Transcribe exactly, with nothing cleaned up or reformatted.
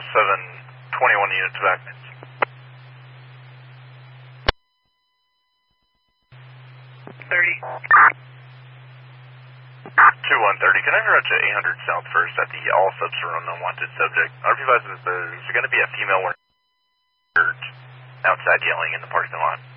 seven, twenty-one units back. thirty. two one thirty, can I direct you eight hundred South First at the all subs are on unwanted subject? R P five, there's going to be a female outside yelling in the parking lot.